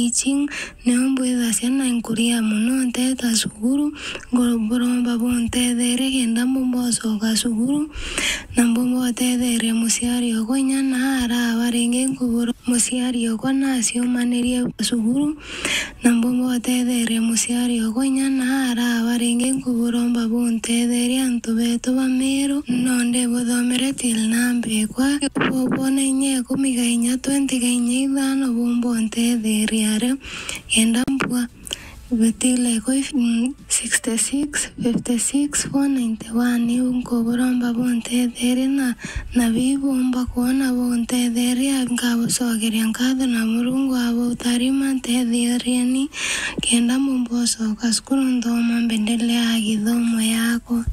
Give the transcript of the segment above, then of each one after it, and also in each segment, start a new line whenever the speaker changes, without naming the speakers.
teaching neombo idasiana inkuria muno teta sukuru ngoromba bonte dere kenda mbomboso ka sukuru na mbombo tedere musiari okonya na ara barenge nkuburo musiari okona sio maneria sukuru na mbombo tedere musiari okonya na ara barenge nkuburomba bonte dere antobeto bamero nonde bodomere til nambe kwa bobone nye kumigainya 20 gainya idano bombonte dere are yenda mbwa betile ko 66 56 491 unko boromba bonte dere na bibomba kuona bonte dere ngabo sogere ngado na murungu abo tarimante dere ni kenda momboso kaskuru ndoma mbendele agithomo yako.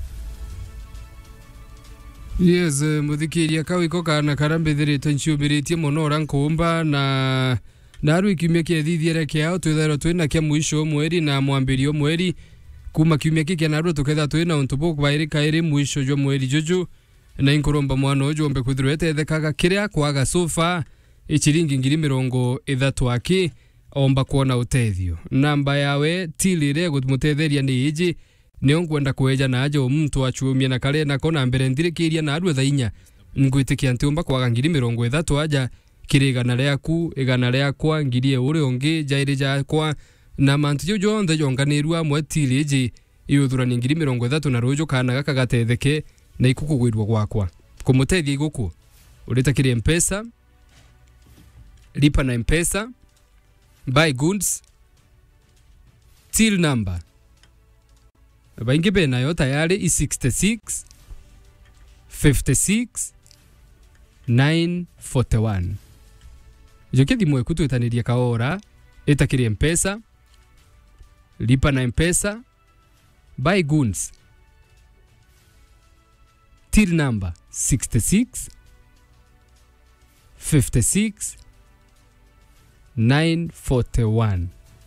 Yes, muthikiria kawiko kana karambithiritwe nciumiritie muno rankumba na naru ikiumia kia thithiere kiao twithero twina kia mwisho mweri na mwambirio mweri kuma kiumia kia naru tuketha twina untu bukwairi kairi mwisho jo mweri juju na inkuromba mwana uju ombe kwithirwa etethekaga kiria kwaga sofa ichiringi 30 aki omba kuona utethio namba yawe tilire gutmutetheria ni iji ni ongwenda kweja na aje mtu achumia na kale na kona mbere ndirikiria na arwe thainya ngwitikia ntiumba kwaga 30 aja kirigana riaku igana riakwa ngirie uri ongi jairi jakwa na mantu jo onthe jonganirwa mwetiliji iyuthurani 30 na rujo kana gaka gatetheke na ikukugwirwa gwakwa kumutethia iguku uritakirie mpesa lipa na mpesa buy goods till number baingi bena yo tayari 66 56 941 joke thimwe kutwetaniria kaora itakirie mpesa lipa na mpesa buy goods till number 66 56 941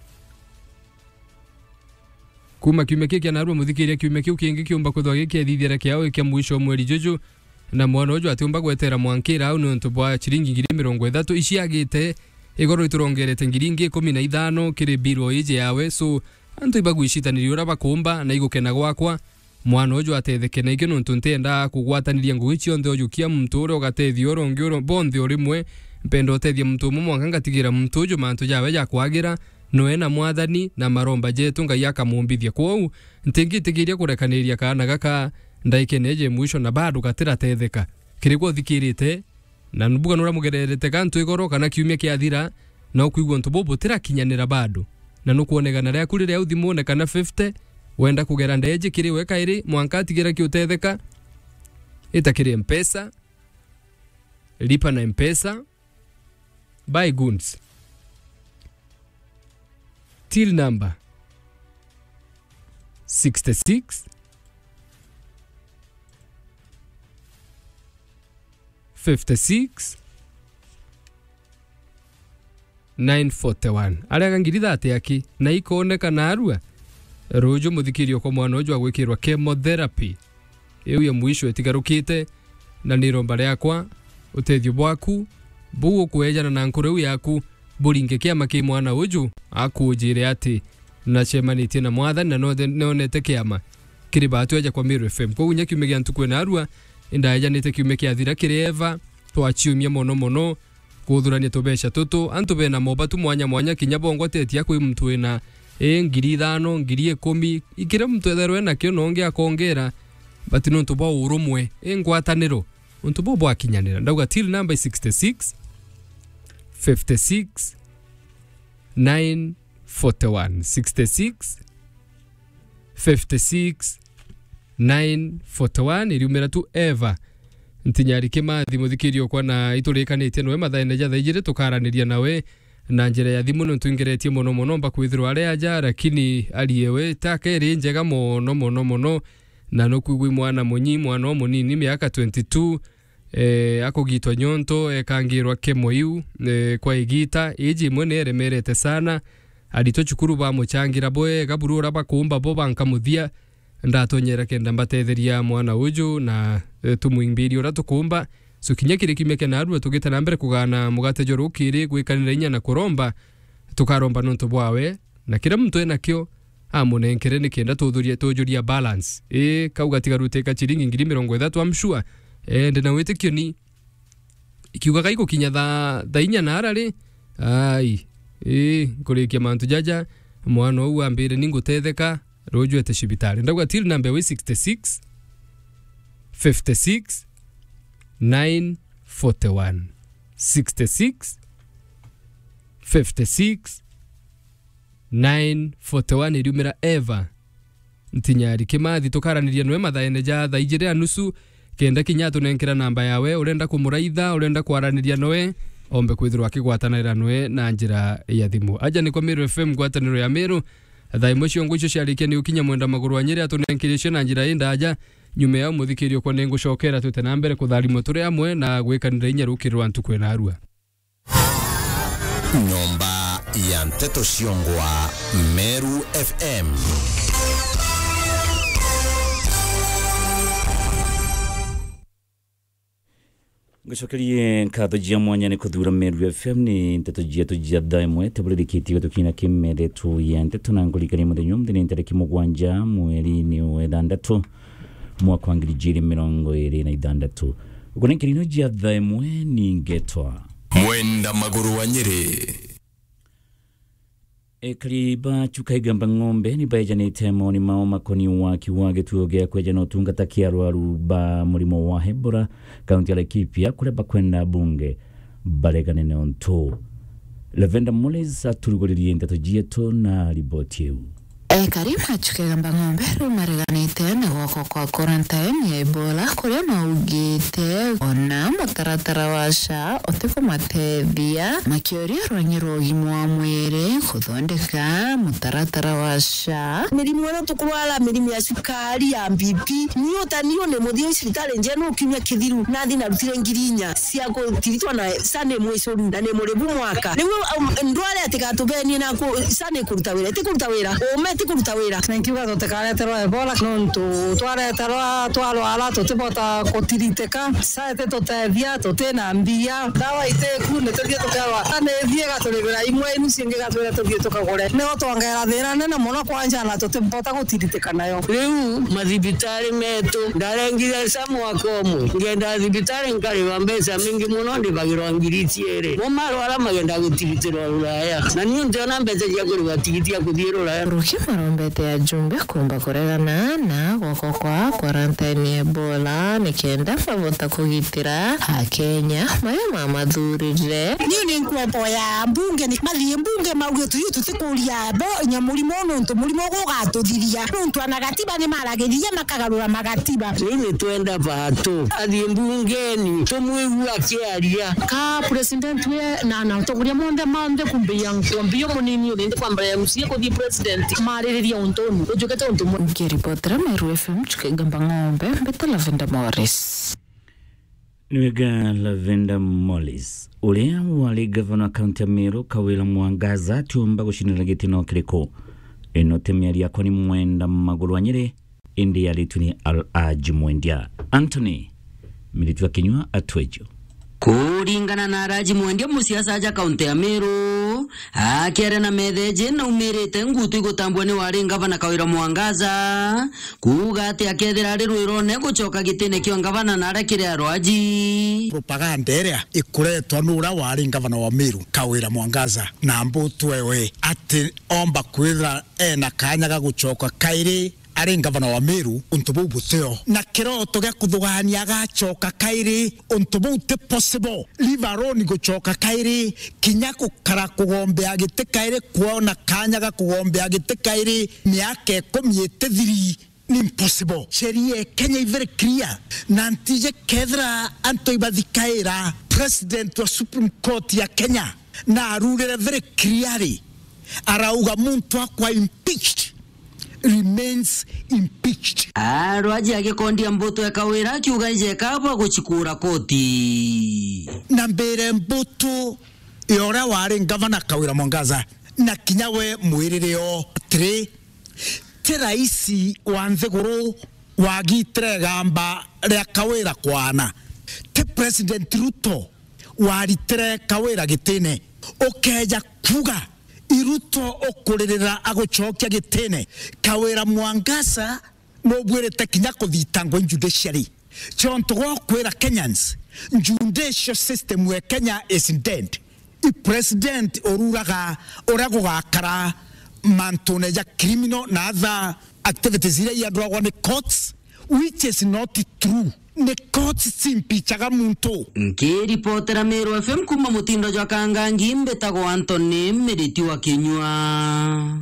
kuma kiumia kia narua muthikiria kiumia kiu kingi kiumba kuthwa kia thithiera kiao kia mwisho mweri juju na mwana uju atiumba gwetera mwankira au nontu bwa chiringi 30 iciagite igoro iturongerete ngiringi 15 kiri biro ije yawe so antu ibagwicitaniria ura bakumba na igukena gwakwa mwana uju atetheke na igino ntu ntenda kugwataniria ngugi cionthe uju kia mtu uri ugatethio rongi uro bonthe urimwe mpendo utethia mtu mumwe ngatigira mtu uju mantu jawe ya kwagira noe na mwathani na maromba jetu ngai akamumbithia kwou ntingitigiria kurekaniria kana gaka ndaikeneje mwisho na bado gatira tetheka kirigwo thikirite na nubuga nura mugererete kantu igoro kana kiumia kiathira na ukuigwa ntu bobo tira kinyanira bado na nukuonegana ria kurire uthimone kana 50 wenda kugera ndeje kiri weka iri mwankati gira kiutetheka itakiri mpesa lipa na mpesa buy goods till number 66 56 941 arega ngirida ati na ikoneka na arua rojo muthikirio kwa mwana uju agwikirwa chemotherapy iyo ya mwisho etigarukite na niromba riakwa utethio bwaku bugu kweja na nkureu yaku buringe kiama ki mwana uju akujire ati na chemanitie na mwathani na nonete kiama kiri batu aja kwa Miru FM kwa unya kiume gyantu kwena arua indaja nite kiume kiathira kireva twachiumia mono kuthurania tubesha tutu antu bena mobatu mwanya kinya bongo tetia kwi mtu ina 5,000 10,000 ikira mtu etherwe na kio nonge akongera but nontu bwa urumwe ngwataniro nontu bwa bwakinyanira ndauga till number 66 56 941 66 56 941 iriumira tu eva ntinyari kimathi muthikirio kwa na iturikanite noe mathaine ja thaijire tukaraniria nawe na njira ya thimu ntungeretie mono mba kwithirwa ari aja lakini aliewe takeri njega mono na no kwigwi mwana mwana munini miaka 22 akogitwa nyonto ekangirwa kemoiu kwa igita iji mwene eremerete sana alito chukuru ba muchangira boye gaburura bakumba bo bankamuthia ndatonyera kenda mbatetheria mwana uju na tumuimbiri ora tukumba so kinya kire kimeke na arua tugita na mbere kugana mugate jorukiri gwikanira inya na kuromba tukaromba nonto bwawe na kila mtu ena kio amunenkere ni kenda tujuria balance kauga tigaruteka chiringi 30 amshua ndena wete kio ni ikiuga kaiko kinya tha inya na arari ai kurikia mantu jaja mwana uwa ambire ningutetheka rojwete cibitari ndagwa till number 66 56 941 66 56 941 iriumira Eva ntinyari kimathi tukaraniria nwe mathaene ja tha ijire anusu kenda kinyatu nenkira namba yawe urenda kumuraitha urenda kwaraniria noe ombe kwithirwa kigwatanira noe na njira ya thimu aja ni kwa Meru FM gwataniro ya Meru tha imwe ngwicio ciarikia ni ukinya mwenda maguru wa Nyeri atunenkirishe na njira inda aja nyume ya muthikirio kwa nengo cokera tute na mbere kutharimo turi amwe na gwikanira inya rukirwa ntuku na arua
Nyumba ya Mteto Shiongwa Meru FM.
Gushokerie katho jia mwanya ni kuthura Meru FM ni Mteto jia daimwe tebulirikiti gutukina kimeretu ya Mteto na ngulikari muthenya muthenya tariki 7 mweri ni wa 6 mwaka wa 2026 ukonenkirino jia daimwe ni ngetwa
Mwenda maguru wa Nyeri.
Ekriba chukaigamba ng'ombe ni baejanite moni mao makoni wa kiwage tuogea kweja no tungata kiarwaru ba murimo wa Hebora kaunti ya Laikipia kureba kwenda bunge baregane ne onto Lavenda Moles aturugoririe Mteto jieto na riboti eu
Karima chukegamba ng'ombe rumareganite na wako kwa quarantine ya Ebola kuria maugite ona mutaratara wa SHA oteko matethia makioria rwanyiro ugima wa mwiri kuthondeka mutaratara wa SHA
mirimu eno tukurwara mirimu ya sukari ya BP niyo ne muthie cibitari njeno ukimya kithiru na thina rutire ngirinya cia gutiritwa na sane mwicoru na ne murebu mwaka niwe ndware atikatubenie na sane kuruta wira tikuruta wira kuruta wira nankiuga tutekareterwa Ebola nontu twareterwa twalwala tutibota kutiriteka saete tutethia tutina mbia dawa iteku netuthie tukarwa ane thiega turigura imwe inu cingi gatwira tuthie tukagure no twongera thina nene muno kwanja na tutibota gutiriteka nayo riu mathibitari metu ndarengire samwakomu ngenda thibitari nkari mbeca mingi muno ndibagirwa ngiritiere mumarwara magenda gutiritirwa Ruraya na niyo ndiona mbeca cia kuriwa tigiti ya kuthie Ruraya
marombete ya jumbe kumba kuregana na gwoko kwa quarantine Ebola nikienda favota kugitira Kenya maria mathurire
niyo ni nkwepo ya mbunge ni mathie mbunge mauge tuyu tutikuria bo nyamurimo nontu murimo gugatuthiria nontu anagatiba ni marageria makagarura magatiba ni twenda bato athie mbungeni tumwigua kiaria ka president we na utoguria monde kumbia nkwambio munini uri kwamba ya usie ko di president mariria untoni ujukete untumo
ngiripotera Meru FM chukegamba ng'ombe mbeta Lavenda Morris
Nwega Lavenda Morris ulia wali governor county Meru Kawira Mwangaza tuomba gushinira gitino kiriko eno temiari yakwa ni Mwenda maguru wa Nyeri indi yali tuni Al-Aji Mwendia Anthony militua kinywa atwejo
kuringana na Raji Mwendia musiasa aja kaunti ya Meru akiara na metheje na umirite ngutu igutambwa ni wari ngavana Kawira Mwangaza kuga ati akethira ari rwirone gucoka gitine kio ngavana na arakire Raji
propaganda area ikuretwa nura wari ngavana wa Meru Kawira Mwangaza na mbutu wewe ati omba kwithira ena kanya ga gucoka kairi ari ngavana wa Meru untubu buteo na kiroto gya kuthugania gacoka kairi untubu te possible livaroni gucoka kairi kinya kukara kugombe agite kairi kuona kanya ga kugombe agite kairi miaka 13 ni impossible sheria Kenya is very clear nantije kedra anto ibadhikaira president wa Supreme Court ya Kenya na arulere very clearly arauga muntu akwa impeached remains impeached.
Raji agikondia mbuto ya Kawira kiuga ije kaba guchikura koti
na mbere mbuto yora wari ngavana Kawira Mwangaza na kinyawe mwiririyo 3 tiraisi wantheguru wagitre gamba ria Kawira kwana te president Ruto waritre Kawira gitine okeja kuga iruto okurerera agochokia gitene Kawira Mwangaza no bwerete kinya kuthitangwa judiciary chonto kwera Kenyans judicial system we Kenya is dead. I president oruraga gakara mantone ya criminal na other activities ile ya dragwa the courts, which is not true. The courts simpichaga muntu.
Nke reportera Meru FM kuma mutindo jwa kangangi mbetago Anthony Meriti wa Kenywa.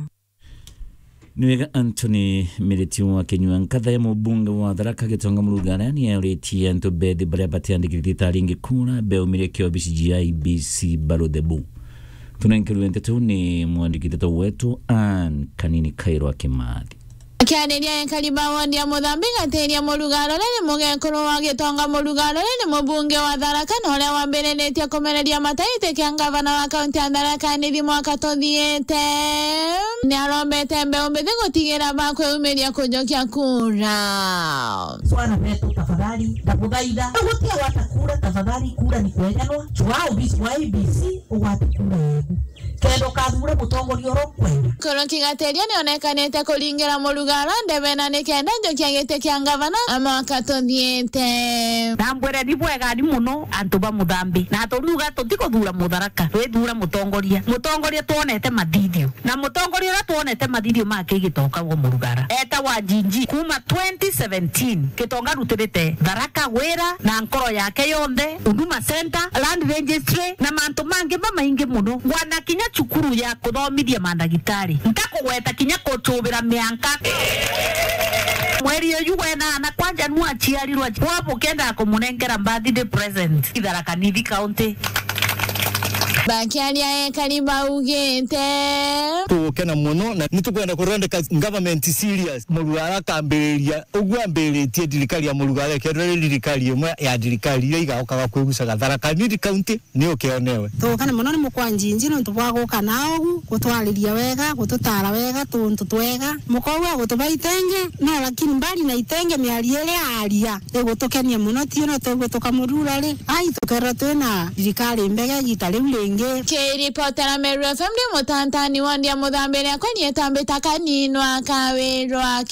Nwega Anthony Meriti wa Kenywa nkatha ya mubunge wa Tharaka Gitonga Murugarani ya ureti ya ntobedi baria batiandikirite taringi kuna beo mirekio BCGIBC Barodebu. Tunenkeru entetu ni mwandikiteto wetu Ann Kanini Kairo wa Kimathi.
Kianeria Kaliba wandi ya Mozambique ateria Mulugalo ni mugekuru wa Gitonga Mulugalo ni mubunge wa Tharaka nole wa mbere netia komereria mataite kia gavana wa kaunti ya Tharaka ni mwaka tothiete ni arombete mbeumbe gutigira bakwe umeria kujokia kura
swana meto tafadhali takuthaitha gutia watakura tafadhali kura ni kwenyanwa chwao bisi wa ABC ugatikura yeku kendo kathura mutongoria rokwenda
kono kigateria ni onekanete kulingira Mulugalo ndebena ni kenda njokia gite kia gavana mwaka tothiete
ndambwere ni bwega ni muno antu ba Muthambi na turuga tutikuthura Mutharaka twithura mutongoria tuonete mathithio na mutongoria ora tuonete mathithio make gitoka go Mulugara eta wa jinji kuma 2017 Gitonga rutirite Tharaka wira na nkoro yake yonde Huduma Center Land Registry na mantu mange maingi muno wana kinya cukuru ya kuthomithia mandagitari ntakugweta kinya kuchubira mianka mweri yuwena na kwanja nwa chiarirwa wapo kenda kumunengera birthday present Tharaka Nithi County
Bakiaria Kaliba ugente
tukena muno na nitukwenda kurondeka government serious Mulugara kamberia ugwambiritie thirikari ya Mulugara kerere thirikari imwe ya thirikari ile igaokaga kwigucaga Tharaka Nithi County ni ukionewe
tukana muno ni mukwanjinji no tubwaguka naogu gutwariria wega gututara wega tuntu twega mukowa gutubaitenge no lakini mbali na itenge miari ile aria egutokenia muno tio no tugutuka Mururari ai tukera twena thirikari mbege gitari
Kiripotera Meru FM ni mutantani wandi ya Mozambique kwani etambeta kaninwa Kawirwa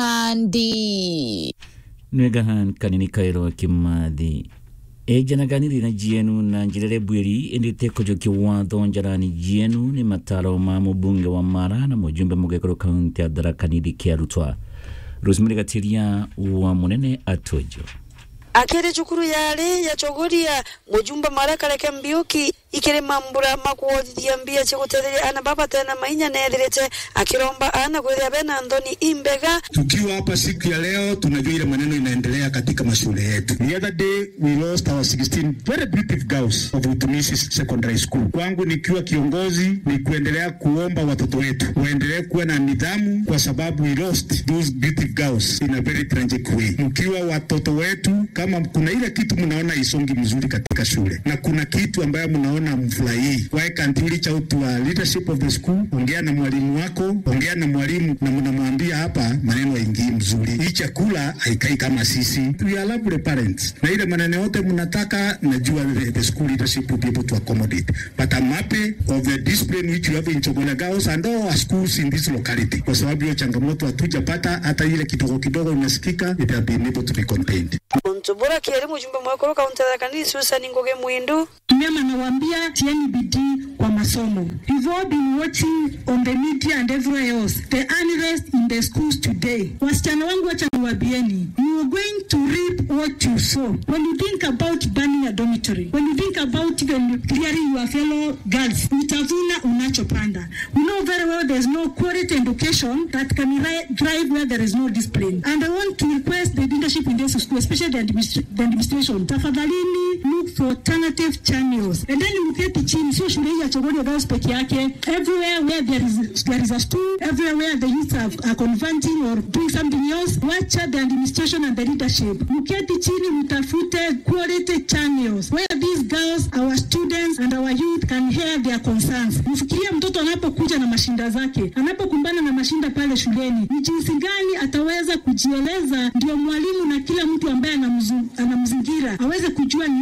Kimandi.
Nwegahan Kanini Kairo wa Kimathi. Ejanaganiri na jienu na njirere bwiri endete kujoki watho njarani jienu ni mataro ma mubunge wa Mara na mujumbe mugekoro kaunti ya Tharaka Nithi Kiarutwa. Rosemary Gatiria wa Munene Atojo.
Akere chukuru yale ya chogoria mujumba Mara Kareke Mbiuki ikere mambura makuothithia mbia chigutetheria ana baba tena mainya netherete akiromba ana kwithia bena Anthony Imbega.
Tukiwa hapa siku ya leo tunajua ile maneno inaendelea katika mashule yetu. The other day we lost our 16 very beautiful girls of Utumisi Secondary School. Kwangu nikiwa kiongozi ni kuendelea kuomba watoto wetu waendelee kuwa na nidhamu kwa sababu we lost those beautiful girls in a very tragic way. Mkiwa watoto wetu kama kuna ile kitu mnaona isongi mzuri katika shule na kuna kitu ambayo mnaona mfurahii, why can't you reach out to a leadership of the school? Ongea na mwalimu wako, ongea na mwalimu na mnamwambia hapa maneno yaingie mzuri. Hii chakula haikai kama sisi. We are lovely parents. Na ile maneno yote mnataka najua the school leadership will be able to accommodate. But I'm happy of the discipline which you have in Chogola Girls and all our schools in this locality. Kwa sababu hiyo changamoto hatujapata hata ile kidogo inasikika, it has been able to be contained.
Ntubura kiere mujumbe mwako kaunti ya Tharaka Nithi Susan Ngoge Mwindu.
Mimi nawaambia tieni bidii kwa masomo. You've all been watching on the media and everywhere else the unrest in the schools today. Wasichana wangu wacha niwaambieni, you are going to reap what you sow. When you think about burning a dormitory, when you think about even clearing your fellow girls, utavuna unachopanda. We know very well there is no quality education that can thrive where there is no discipline. And I want to request the leadership in this school, especially the administration, tafadhalini look for alternative channels. And then you get the chini, sio shule ya Chogoria Girls peke yake. Everywhere where there is a school, everywhere where the youth are converting or doing something else, watch the administration and the leadership. Muketi chini mutafute quality channels where these girls, our students and our youth can hear their concerns. Mfikiria mtoto anapokuja na mashinda zake, anapokumbana na mashinda pale shuleni, ni jinsi gani ataweza kujieleza, ndio mwalimu na kila mtu ambaye anamzingira aweze kujua nini tatizo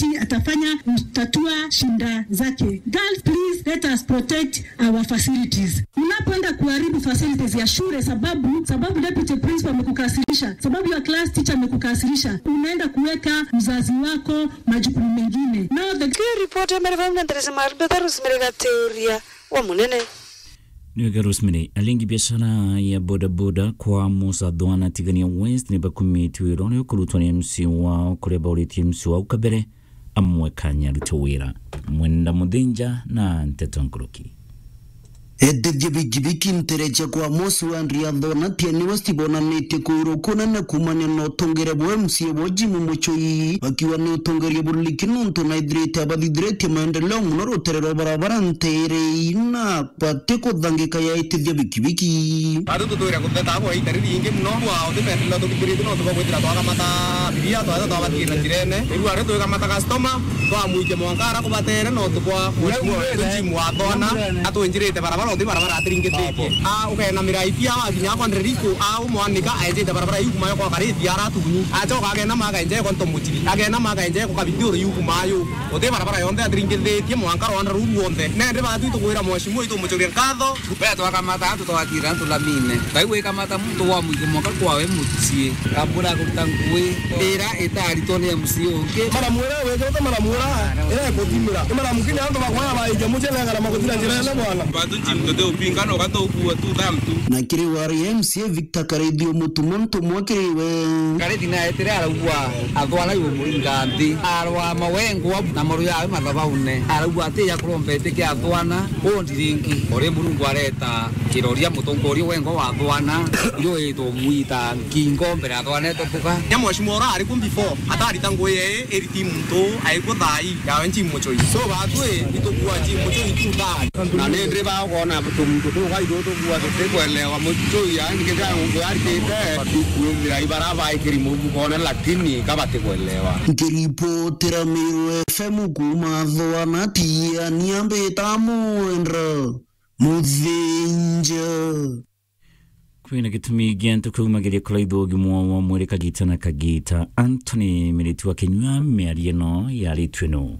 wakati atafanya kutatua shinda zake. Girls, please let us protect our facilities. Unapoenda kuharibu facilities ya shule sababu deputy principal amekukasirisha, sababu ya class teacher amekukasirisha, unaenda kuweka mzazi wako majukumu mengine. Now the
report amerifanya Teresa Marbeta Rosemary teoria wa munene.
Niwega Rosemary, alingi biashara ya boda kwa Musa Dwana Tigania West ni bakumiti wirone okurutwa MC wao kureba uriti MC wao kabere amwekanya rutowira mwenda mudinja na Nteto Nkuruki.
Edevye bigibiki nterecha kwa Musa wa Ndriadhona tiani wastibona nete kuirokona na kumanya no tongere bo MC woji mumuchoi wakiwa ni tongere bulikinu ntona idrete abadidrete maendeleo mnoro terero barabara ntere ina pateko dhangika ya edevye bigibiki
adu tutoira kuteta abo itari inge mno wa ode maendeleo to kibiri no to kwetira to mata bibia to ado to batina jirene ibu are to mata customer to amuike mwankara ko batere no to kwa mwimu wa dona atu njirete barabara ndi barabara atringete ukena miraipia aginya kwa ndriko au mwanika aje barabara yuma kwa kare diara tuguni acho kagena maga nje kwa ntomuchiri agena maga nje kwa kabidoro yuma yo ode barabara yonde atringete tie mwankara wana rubu onde nende batu to kwira mwashimu ito muchori nkadho beto akamata atu to atira atu lamine taiwe kamata mtu wa mwike mwaka kwawe mutsie kabura kutangwe era etari tone musio ke mara mwera wewe to mara mwera era kotimira mara mukini ando bakwa baije muchela ngala makotira njira bwana batu chimtote upingano kato kuwa tu damtu
na kiri wari MC Victor Karedio mutumonto mwakiriwe
Karedi na etere aragwa athwana yo muringandi arwa mawengo na maru yawe mathabaune aragwa ate ya kurombete ke athwana ondiringi ore mungu areta kiroria mutongorio wengo wa athwana yo eto muita kingo mbere athwana totuka nyamo shimora ari kum before atari tangoye eriti muntu aiko thai ya nchi muchoi so batwe itokuwa nchi muchoi tuta na nendre ba kona muntu to kaido to kuwa to kwelewa muchoi ya ngeka ngo arite kuumira ibaraba ikirimu kona lakini kabate kwelewa
ngiripo Teramiro FM kuma dhwana tia niambe tamuendra mudhinja
kwina gitumi gento kumageria kolaido gimwa mwere kagita na kagita Anthony Miritu wa Kenya mearieno yali tweno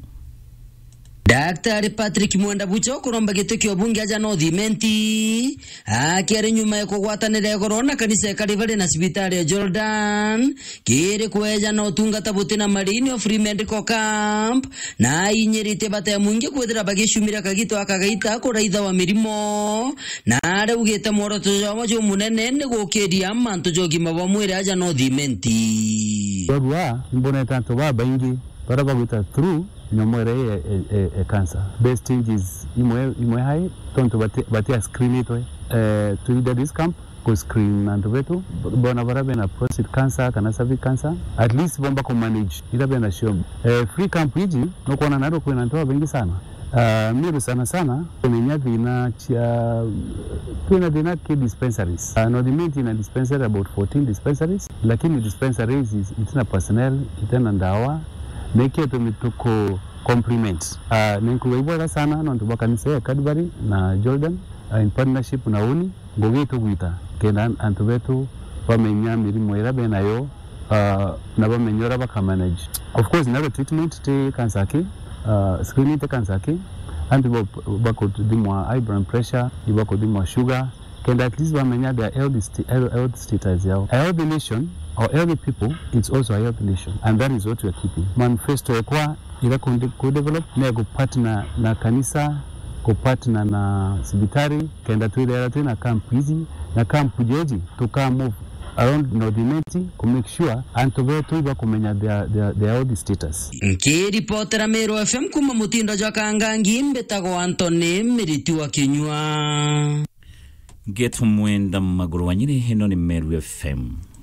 Daktari Patrick Mwenda Bucho kuromba gito kyo bunge aja no thimenti akiari nyuma ya kugwatanira corona kanisa karivale na sibitari ya Jordan kire kweja no tungata butina marini of free medical camp na inyerite bata mungi kwethira bagishumira kagito akagaita kuraitha wa mirimo na areugite moroto jomo jo munene ne gokeria manto jogi mabamwire aja no thimenti
barua mbona tanto baba ingi baraba guta through nyomore cancer best thing is imwe hai tonto batia screen ito to lead this camp ko screen and veto bona barabe na prostate cancer kana cervical cancer at least bomba ko manage ila bena show free camp hiji no kuona nado kwena ntoa bengi sana miru sana kumenya vina cha kuna vina ke dispensaries no dimenti na dispensary about 14 dispensaries lakini dispensaries itina personnel itana ndawa Neke tumituko compliments. Ninkuwaibuwa sana na ntuba kanisa ya Cadbury na Jordan in partnership na uni ngogetu guita kenda antubetu bamenya mirimo irabe nayo na bamenyora bakamanage. Of course nalo treatment te kansaki screening te kansaki antu bako dimwa high blood pressure ibako dimwa sugar kenda at least bamenya their health status yao. A healthy nation or healthy people, it's also a healthy nation, and that is what we are keeping. Manifesto kwa ila ku-develop na partner na kanisa, partner na sibitari, kenda tuile na camp hizi, na camp jeji, tuka move around Nordimenti to make sure and to go to kumenya their health status.
Reporter Meru FM kuma mutindo jwa kangangi mbetago Anthony Miritu wa Kenya.
Get Mwenda Maguru wanyine heno ni Meru FM.